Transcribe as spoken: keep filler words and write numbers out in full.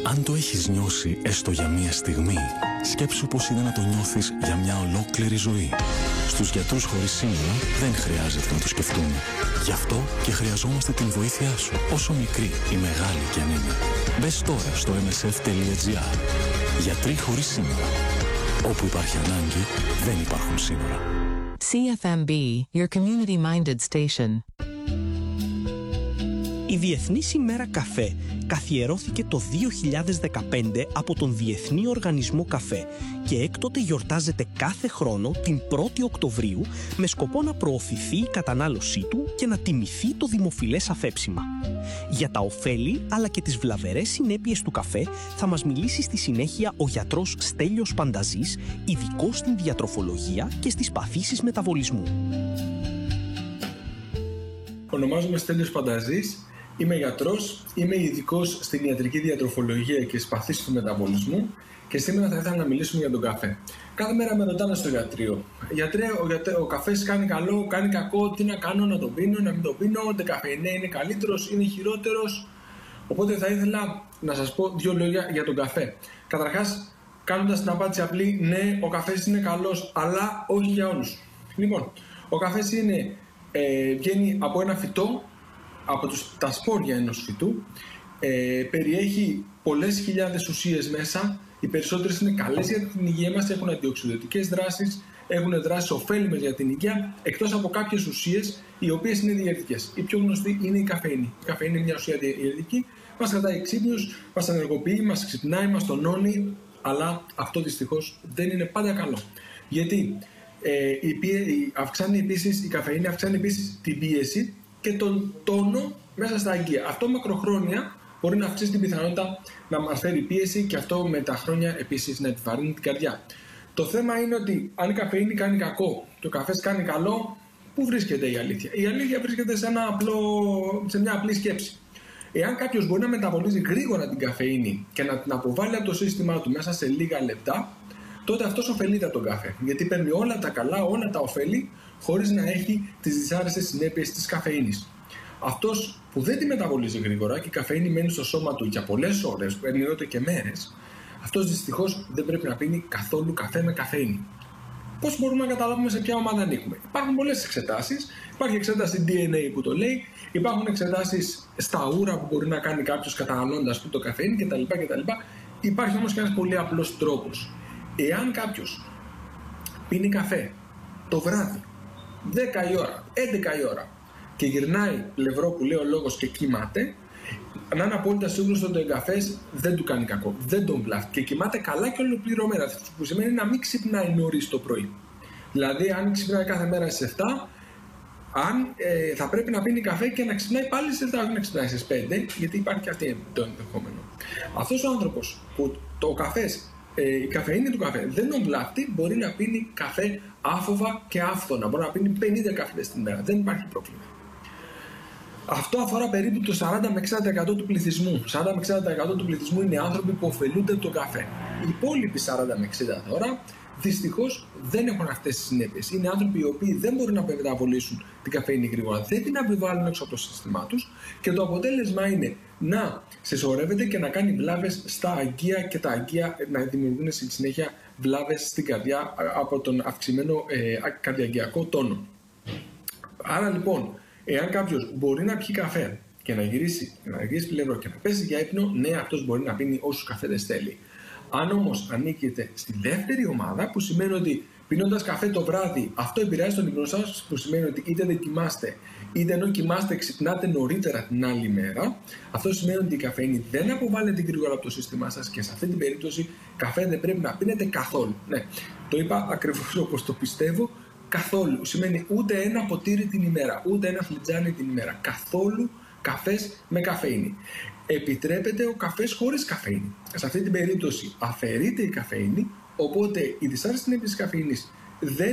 Αν το έχεις νιώσει έστω για μία στιγμή, σκέψου πως είναι να το νιώθεις για μια ολόκληρη ζωή. Στους γιατρούς χωρίς σύνορα δεν χρειάζεται να το σκεφτούμε. Γι' αυτό και χρειαζόμαστε την βοήθειά σου, όσο μικρή ή μεγάλη κι αν είναι. Μπες τώρα στο εμ ες εφ τελεία τζι άρ. Γιατροί χωρίς σύνορα. Όπου υπάρχει ανάγκη, δεν υπάρχουν σύνορα. σι εφ εμ μπι, your community-minded station. Η Διεθνής ημέρα καφέ καθιερώθηκε το δύο χιλιάδες δεκαπέντε από τον Διεθνή Οργανισμό Καφέ και έκτοτε γιορτάζεται κάθε χρόνο την πρώτη Οκτωβρίου με σκοπό να προωθηθεί η κατανάλωσή του και να τιμηθεί το δημοφιλές αφέψιμα. Για τα ωφέλη αλλά και τις βλαβερές συνέπειες του καφέ θα μας μιλήσει στη συνέχεια ο γιατρός Στέλιος Πανταζής, ειδικός στην διατροφολογία και στις παθήσεις μεταβολισμού. Ονομάζομαι Στέλιος Πανταζής. Είμαι γιατρός, είμαι ειδικός στην ιατρική διατροφολογία και στις παθήσεις του μεταβολισμού και σήμερα θα ήθελα να μιλήσουμε για τον καφέ. Κάθε μέρα με ρωτάνε στο γιατρείο: Γιατρέ, ο, γιατρέ, ο καφές κάνει καλό, κάνει κακό, τι να κάνω, να τον πίνω, να μην τον πίνω, δεν καφεϊνέ, είναι καλύτερος, είναι χειρότερος. Οπότε θα ήθελα να σας πω δύο λόγια για τον καφέ. Καταρχάς, κάνοντας την απάντηση απλή, ναι, ο καφές είναι καλός, αλλά όχι για όλους. Λοιπόν, ο καφές είναι, ε, βγαίνει από ένα φυτό, από τους, τα σπόρια ενός φυτού, ε, περιέχει πολλές χιλιάδες ουσίες μέσα. Οι περισσότερες είναι καλές για την υγεία μας, έχουν αντιοξυδοτικές δράσεις, έχουν δράσεις ωφέλιμες για την υγεία, εκτός από κάποιες ουσίες οι οποίες είναι διαιρετικές. Η πιο γνωστή είναι η καφεΐνη. Η καφεΐνη είναι μια ουσία διαιρετική, μας κρατάει ξύπνιους, μας ενεργοποιεί, μας ξυπνάει, μας τονώνει, αλλά αυτό δυστυχώς δεν είναι πάντα καλό. Γιατί ε, η, η, αυξάνει επίσης, η καφεΐνη αυξάνει επίσης την πίεση και τον τόνο μέσα στα αγκία. Αυτό μακροχρόνια μπορεί να αυξήσει την πιθανότητα να μας φέρει πίεση και αυτό με τα χρόνια επίσης να επιβαρύνει την καρδιά. Το θέμα είναι ότι αν η καφεΐνη κάνει κακό και ο καφές κάνει καλό, πού βρίσκεται η αλήθεια? Η αλήθεια βρίσκεται σε, ένα απλό, σε μια απλή σκέψη. Εάν κάποιος μπορεί να μεταβολίζει γρήγορα την καφεΐνη και να την αποβάλει από το σύστημά του μέσα σε λίγα λεπτά, τότε αυτός ωφελείται από τον καφέ. Γιατί παίρνει όλα τα καλά, όλα τα ωφέλη, χωρίς να έχει τις δυσάρεστες συνέπειες της καφεΐνης. Αυτός που δεν τη μεταβολίζει γρήγορα και η καφεΐνη μένει στο σώμα του για πολλές ώρες, εννοείται και μέρες, αυτός δυστυχώς δεν πρέπει να πίνει καθόλου καφέ με καφεΐνη. Πώς μπορούμε να καταλάβουμε σε ποια ομάδα ανήκουμε? Υπάρχουν πολλές εξετάσεις. Υπάρχει εξέταση ντι εν έι που το λέει, υπάρχουν εξετάσεις στα ούρα που μπορεί να κάνει κάποιος καταναλώντας το καφεΐνη κτλ. κτλ. Υπάρχει όμως και ένας πολύ απλός τρόπος. Εάν κάποιος πίνει καφέ το βράδυ, δέκα η ώρα, έντεκα η ώρα, και γυρνάει πλευρό που λέει ο λόγος και κοιμάται, να είναι απόλυτα σίγουρος ότι ο καφές δεν του κάνει κακό, δεν τον βλάφτει και κοιμάται καλά και ολοκληρωμένα. Που σημαίνει να μην ξυπνάει νωρίς το πρωί. Δηλαδή, αν ξυπνάει κάθε μέρα στις εφτά, αν, ε, θα πρέπει να πίνει καφέ και να ξυπνάει πάλι στις εφτά, όχι να ξυπνάει στις πέντε, γιατί υπάρχει και αυτή το ενδεχόμενο. Αυτός ο άνθρωπος που το καφές, ε, η καφεΐνη του καφέ δεν τον βλάπτει, μπορεί να πίνει καφέ άφοβα και άφθονα. Μπορεί να πίνει πενήντα καφέδες την μέρα, δεν υπάρχει πρόβλημα. Αυτό αφορά περίπου το σαράντα με εξήντα τοις εκατό του πληθυσμού. σαράντα με εξήντα τοις εκατό του πληθυσμού είναι άνθρωποι που ωφελούνται από τον καφέ. Οι υπόλοιποι σαράντα με εξήντα τώρα δυστυχώς δεν έχουν αυτές τις συνέπειες. Είναι άνθρωποι οι οποίοι δεν μπορούν να μεταβολήσουν την καφεΐνη γρήγορα, δεν την επιβάλλουν έξω από το σύστημά τους και το αποτέλεσμα είναι να συσσωρεύεται και να κάνει βλάβες στα αγκία και τα αγκία να δημιουργούν στη συνέχεια βλάβες στην καρδιά από τον αυξημένο ε, καρδιαγγειακό τόνο. Άρα λοιπόν, εάν κάποιος μπορεί να πιει καφέ και να γυρίσει, να γυρίσει πλευρό και να πέσει για ύπνο, ναι, αυτός μπορεί να πίνει όσους καφέδες θέλει. Αν όμως ανήκετε στη δεύτερη ομάδα, που σημαίνει ότι πίνοντας καφέ το βράδυ, αυτό επηρεάζει τον ύπνο σας, που σημαίνει ότι είτε δεν κοιμάστε, είτε ενώ κοιμάστε ξυπνάτε νωρίτερα την άλλη μέρα, αυτό σημαίνει ότι η καφεΐνη δεν αποβάλλεται γρήγορα από το σύστημά σας και σε αυτή την περίπτωση καφέ δεν πρέπει να πίνετε καθόλου. Ναι, το είπα ακριβώς όπως το πιστεύω. Καθόλου. Σημαίνει ούτε ένα ποτήρι την ημέρα, ούτε ένα φλιτζάνι την ημέρα. Καθόλου καφές με καφεΐνη. Επιτρέπεται ο καφές χωρίς καφεΐνη. Σε αυτή την περίπτωση αφαιρείται η καφεΐνη, οπότε η δυσάρεστη συνέπεια της καφεΐνης δεν